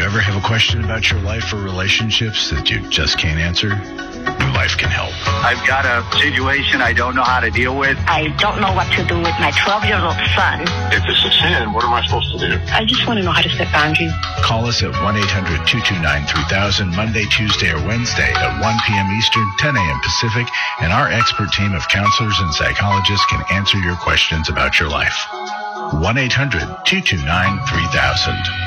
ever have a question about your life or relationships that you just can't answer? New Life can help. I've got a situation I don't know how to deal with. I don't know what to do with my 12-year-old son. If it's a sin, what am I supposed to do? I just want to know how to set boundaries. Call us at 1-800-229-3000 Monday, Tuesday, or Wednesday at 1 p.m. Eastern, 10 a.m. Pacific, and our expert team of counselors and psychologists can answer your questions about your life. 1-800-229-3000.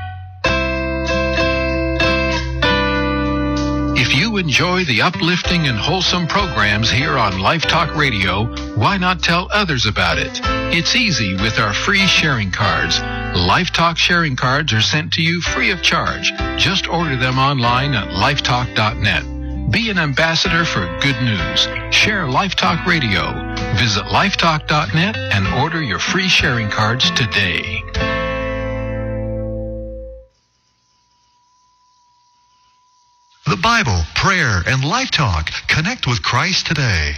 If you enjoy the uplifting and wholesome programs here on Life Talk Radio, why not tell others about it? It's easy with our free sharing cards. Life Talk sharing cards are sent to you free of charge. Just order them online at lifetalk.net. Be an ambassador for good news. Share Life Talk Radio. Visit lifetalk.net and order your free sharing cards today. The Bible, prayer, and Life Talk. Connect with Christ today.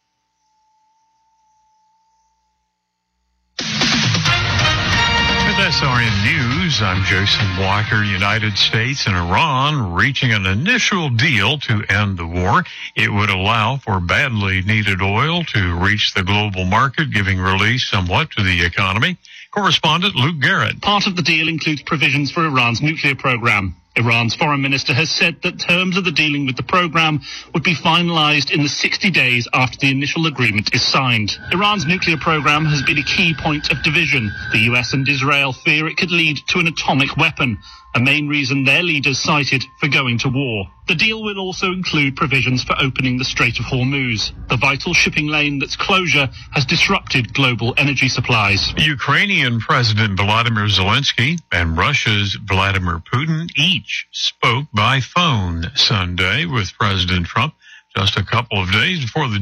With SRN News, I'm Jason Walker. United States and Iran reaching an initial deal to end the war. It would allow for badly needed oil to reach the global market, giving release somewhat to the economy. Correspondent Luke Garrett. Part of the deal includes provisions for Iran's nuclear program. Iran's foreign minister has said that terms of the dealing with the program would be finalized in the 60 days after the initial agreement is signed. Iran's nuclear program has been a key point of division. The US and Israel fear it could lead to an atomic weapon, a main reason their leaders cited for going to war. The deal will also include provisions for opening the Strait of Hormuz, the vital shipping lane that's closure has disrupted global energy supplies. Ukrainian President Volodymyr Zelensky and Russia's Vladimir Putin each spoke by phone Sunday with President Trump, just a couple of days before the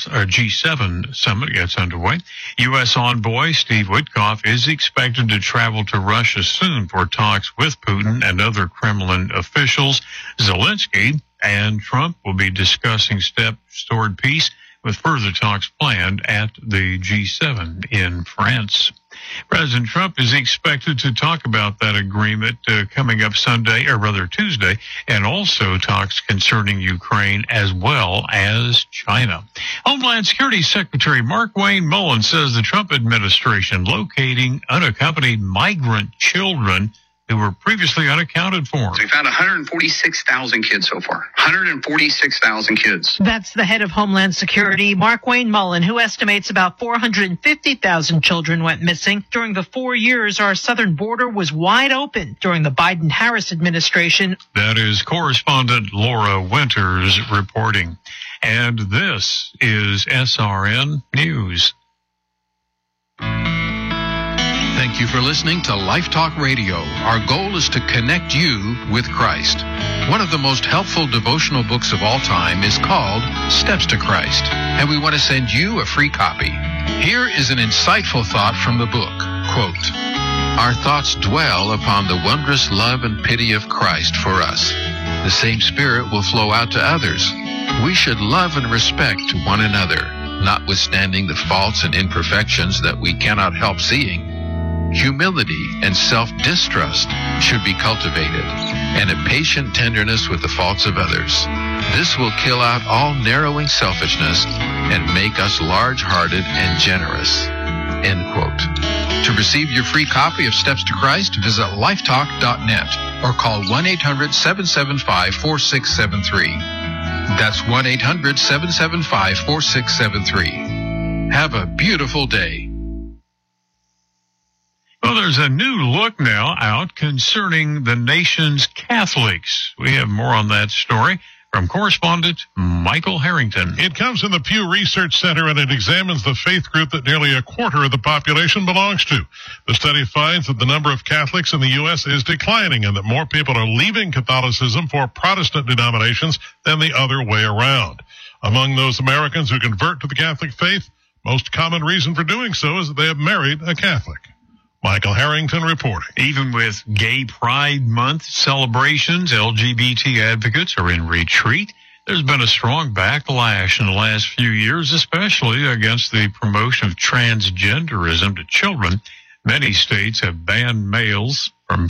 G7 summit gets underway. U.S. envoy Steve Witkoff is expected to travel to Russia soon for talks with Putin and other Kremlin officials. Zelensky and Trump will be discussing steps toward peace, with further talks planned at the G7 in France. President Trump is expected to talk about that agreement coming up Tuesday, and also talks concerning Ukraine as well as China. Homeland Security Secretary Markwayne Mullin says the Trump administration locating unaccompanied migrant children who were previously unaccounted for. We found 146,000 kids so far. 146,000 kids. That's the head of Homeland Security, Markwayne Mullin, who estimates about 450,000 children went missing. During the 4 years our southern border was wide open during the Biden-Harris administration. That is correspondent Laura Winters reporting. And this is SRN News. Thank you for listening to Life Talk Radio. Our goal is to connect you with Christ. One of the most helpful devotional books of all time is called Steps to Christ, and we want to send you a free copy. Here is an insightful thought from the book. Quote, "Our thoughts dwell upon the wondrous love and pity of Christ for us. The same Spirit will flow out to others. We should love and respect one another, notwithstanding the faults and imperfections that we cannot help seeing. Humility and self-distrust should be cultivated, and a patient tenderness with the faults of others. This will kill out all narrowing selfishness and make us large-hearted and generous." End quote. To receive your free copy of Steps to Christ, visit lifetalk.net or call 1-800-775-4673. That's 1-800-775-4673. Have a beautiful day. Well, there's a new look now out concerning the nation's Catholics. We have more on that story from correspondent Michael Harrington. It comes from the Pew Research Center, and it examines the faith group that nearly a quarter of the population belongs to. The study finds that the number of Catholics in the U.S. is declining and that more people are leaving Catholicism for Protestant denominations than the other way around. Among those Americans who convert to the Catholic faith, most common reason for doing so is that they have married a Catholic. Michael Harrington reporting. Even with Gay Pride Month celebrations, LGBT advocates are in retreat. There's been a strong backlash in the last few years, especially against the promotion of transgenderism to children. Many states have banned males